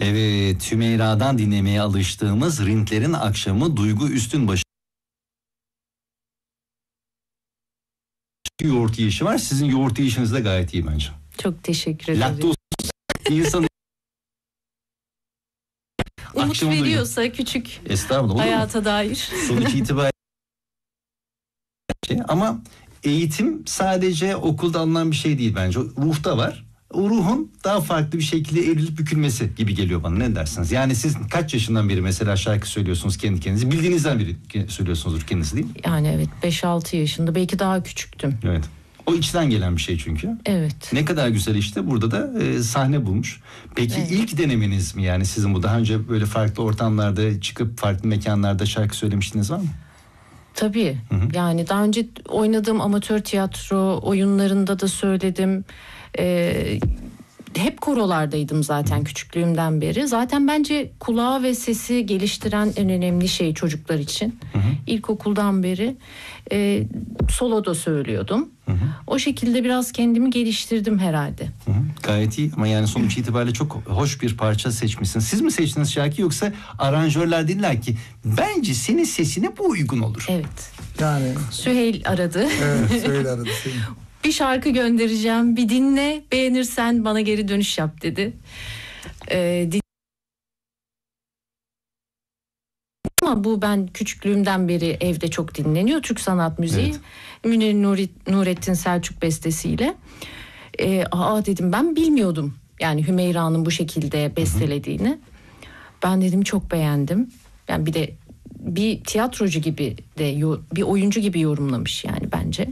Evet, Hümeyra'dan dinlemeye alıştığımız Rintlerin Akşamı Duygu Üstünbaşı yoğurt yiyişi var. Sizin yoğurt yiyişiniz de gayet iyi bence. Çok teşekkür ederim. Laktoz insan umut veriyorsa küçük hayata dair. Sonuç itibariyle ama eğitim sadece okulda alınan bir şey değil bence. Ruhta var. O ruhun daha farklı bir şekilde evrilip bükülmesi gibi geliyor bana. Ne dersiniz? Yani siz kaç yaşından beri mesela şarkı söylüyorsunuz kendi kendinize? Bildiğinizden beri söylüyorsunuzdur kendinizi, değil mi? Yani evet, 5-6 yaşında, belki daha küçüktüm. Evet. O içten gelen bir şey çünkü. Evet. Ne kadar güzel, işte burada da sahne bulmuş. Peki evet, ilk denemeniz mi yani sizin bu? Daha önce böyle farklı ortamlarda çıkıp farklı mekanlarda şarkı söylemiştiniz var mı? Tabii. Hı hı. Yani daha önce oynadığım amatör tiyatro oyunlarında da söyledim. Hep korolardaydım zaten küçüklüğümden beri. Zaten bence kulağı ve sesi geliştiren en önemli şey çocuklar için. Hı hı. İlkokuldan beri solo da söylüyordum. Hı hı. O şekilde biraz kendimi geliştirdim herhalde. Hı hı. Gayet iyi ama yani sonuç itibariyle çok hoş bir parça seçmişsiniz. Siz mi seçtiniz şarkıyı, yoksa aranjörler dediler ki bence senin sesine bu uygun olur? Evet. Yani Süheyl aradı. Evet, Süheyl aradı. Bir şarkı göndereceğim, bir dinle, beğenirsen bana geri dönüş yap dedi. Ama bu ben küçüklüğümden beri evde çok dinleniyor. Türk sanat müziği. Evet. Münir Nurettin Selçuk bestesiyle. Dedim, ben bilmiyordum. Yani Hümeyra'nın bu şekilde bestelediğini. Hı hı. Ben dedim çok beğendim. Yani bir de bir tiyatrocu gibi de bir oyuncu gibi yorumlamış yani bence.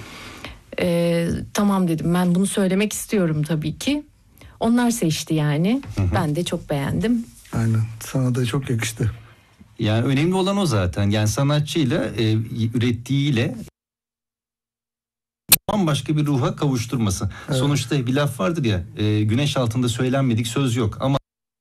Tamam dedim, ben bunu söylemek istiyorum tabii ki. Onlar seçti yani. Hı hı. Ben de çok beğendim. Aynen, sana da çok yakıştı. Yani önemli olan o zaten. Yani sanatçıyla ürettiğiyle bambaşka bir ruha kavuşturması. Evet. Sonuçta bir laf vardır ya, güneş altında söylenmedik söz yok ama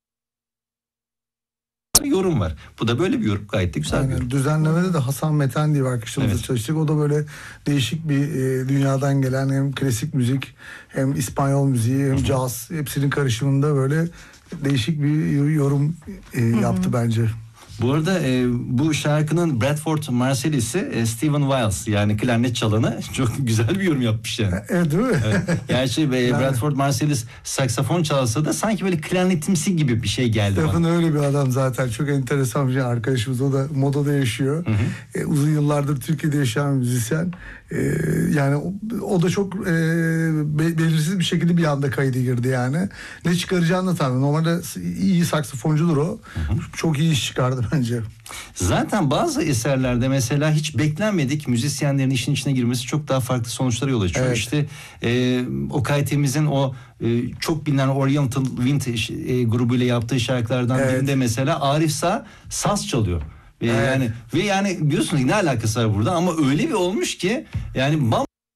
yorum var. Bu da böyle bir yorum. Gayet de güzel bir yorum. Düzenlemede de Hasan Meten diye bir arkadaşımızla çalıştık. O da böyle değişik bir dünyadan gelen hem klasik müzik hem İspanyol müziği hem caz, hepsinin karışımında böyle değişik bir yorum yaptı bence. Bu arada bu şarkının Bradford Marsalis'i Stephen Wiles, yani klarnet çalanı, çok güzel bir yorum yapmış yani. Evet, değil mi? Evet. Gerçi Bradford Marsalis saksafon çalsa da sanki böyle klarnetimsi gibi bir şey geldi Stephen bana. öyle bir adam zaten. Çok enteresan bir şey. Arkadaşımız, o da modada yaşıyor. Hı hı. Uzun yıllardır Türkiye'de yaşayan müzisyen. Yani o da çok belirsiz bir şekilde bir anda kayda girdi yani. Ne çıkaracağını da tabii. Normalde iyi saksafoncudur o. Hı hı. Çok iyi iş çıkardı bence. Zaten bazı eserlerde mesela hiç beklenmedik müzisyenlerin işin içine girmesi çok daha farklı sonuçlara yol açıyor. Evet. İşte Okay Temiz'in o çok bilinen Oriental Wind grubuyla yaptığı şarkılardan birinde mesela Arif Sağ saz çalıyor. Evet. Yani diyorsunuz ne alakası var burada, ama öyle bir olmuş ki yani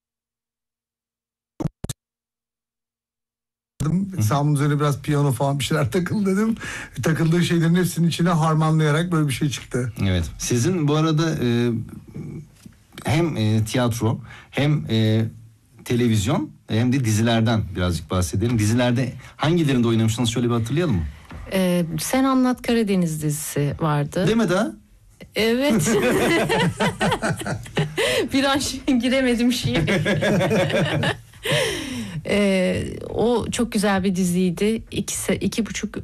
Sağımın üzerine biraz piyano falan bir şeyler takıl dedim. Takıldığı şeylerin hepsinin içine harmanlayarak böyle bir şey çıktı. Evet. Sizin bu arada hem tiyatro hem televizyon hem de dizilerden birazcık bahsedelim. Dizilerde hangilerinde oynamışsınız, şöyle bir hatırlayalım mı? Sen Anlat Karadeniz dizisi vardı. Değil mi daha? Evet. Bir an giremedim şiir. O çok güzel bir diziydi. 2,5